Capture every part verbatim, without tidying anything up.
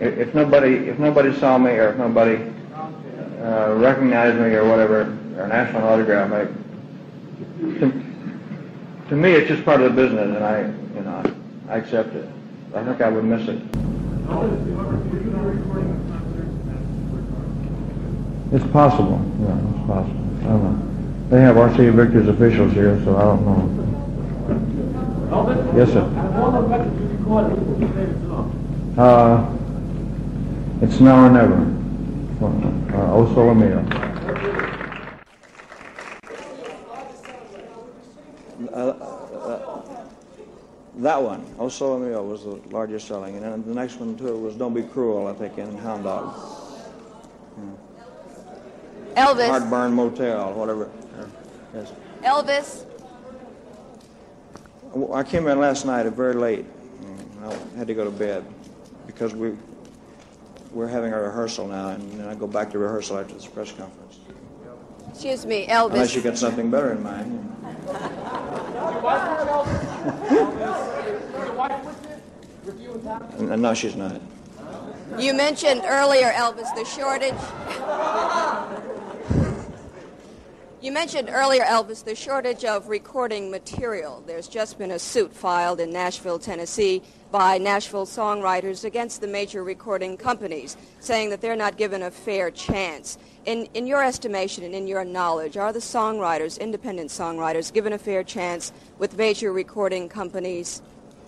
if, if nobody if nobody saw me or if nobody uh, recognized me or whatever, or an national autograph, I, to, to me it's just part of the business, and I you know I accept it. I think I would miss it. It's possible. Yeah, it's possible. I don't know. They have R C A Victor's officials here, so I don't know. Yes, sir. Uh, it's now or never. Uh, O Sole Mio. Uh, uh, that one, O Sole Mio, was the largest selling, and then the next one to it was Don't Be Cruel, I think, in Hound Dog. Yeah. Elvis. Heartburn Motel, whatever. Yes. Elvis. I came in last night at very late. I had to go to bed because we we're having a rehearsal now, and then I go back to rehearsal after this press conference. Excuse me, Elvis. Unless you got something better in mind. No, she's not. You mentioned earlier, Elvis, the shortage. You mentioned earlier, Elvis, the shortage of recording material. There's just been a suit filed in Nashville, Tennessee, by Nashville songwriters against the major recording companies, saying that they're not given a fair chance. In, in your estimation and in your knowledge, are the songwriters, independent songwriters, given a fair chance with major recording companies?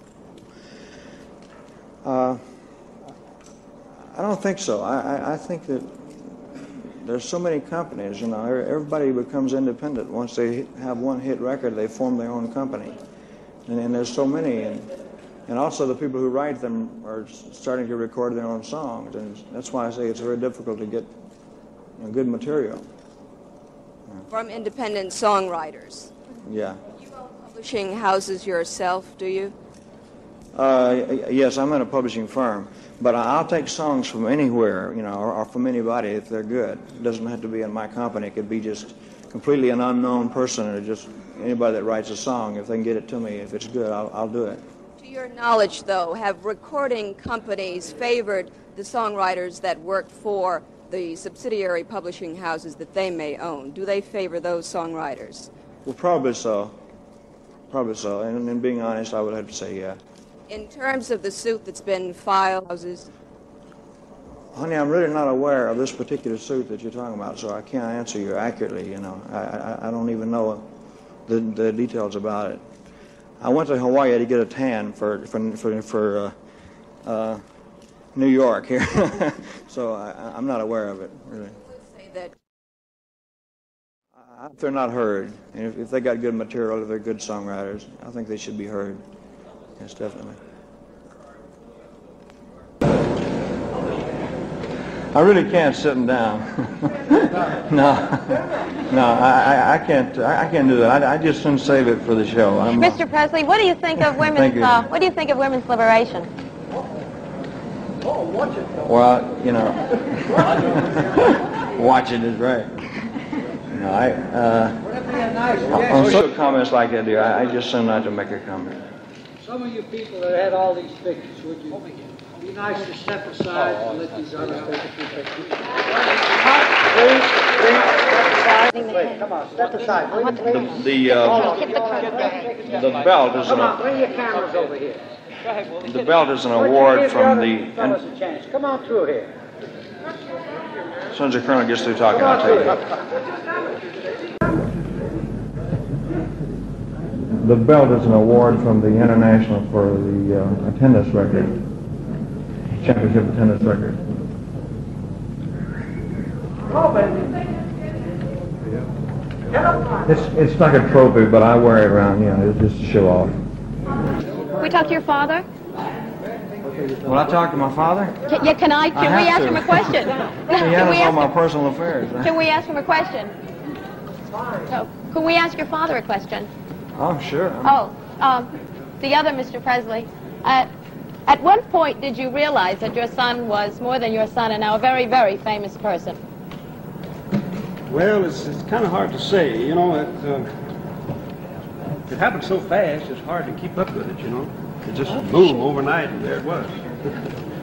Uh, I don't think so. I, I, I think that there's so many companies, you know, everybody becomes independent. Once they have one hit record, they form their own company. And, and there's so many. And, and also the people who write them are starting to record their own songs. And that's why I say it's very difficult to get you know, good material. From independent songwriters? Yeah. You own publishing houses yourself, do you? Uh, yes, I'm in a publishing firm. But I'll take songs from anywhere, you know, or, or from anybody if they're good. It doesn't have to be in my company. It could be just completely an unknown person, or just anybody that writes a song. If they can get it to me, if it's good, I'll, I'll do it. To your knowledge, though, have recording companies favored the songwriters that work for the subsidiary publishing houses that they may own? Do they favor those songwriters? Well, probably so. Probably so. And, and being honest, I would have to say yeah. In terms of the suit that's been filed, houses. Honey, I'm really not aware of this particular suit that you're talking about, so I can't answer you accurately, you know. I, I, I don't even know the, the details about it. I went to Hawaii to get a tan for, for, for, for uh, uh, New York here, so I, I'm not aware of it, really. Say that. If they're not heard, and if, if they got good material, if they're good songwriters, I think they should be heard. Yes, definitely. I really can't sit them down. no, no, I, I can't. I can't do that. I, I just shouldn't save it for the show. I'm, Mister Presley, what do you think of women's? Uh, what do you think of women's liberation? Well, you know, watch it is right. You know, I uh, on social comments like that, dear, I, I just seem not to make a comment. Some of you people that had all these pictures, would you be nice to step aside and let these others take a few pictures? Please, please, step aside. Wait, come on, step aside. The, the, uh, the belt is Come on, an, bring your cameras over here. the belt is an award from the, fellas a chance. Come on through here. as soon as the colonel gets through talking, I'll tell you. The belt is an award from the International for the uh, attendance record, championship attendance record. It's it's like a trophy, but I wear it around, you know, it's just to show off. Can we talk to your father? Will I talk to my father? Can, yeah, can I? Can I we have ask to. him a question? He Can we handles all ask my him- personal affairs. Right? Can we ask him a question? So, can we ask your father a question? Oh, sure. Oh, um, the other Mister Presley. Uh, at what point did you realize that your son was more than your son and now a very, very famous person? Well, it's, it's kind of hard to say. You know, it, uh, it happened so fast, it's hard to keep up with it, you know. It just boom overnight, and there it was.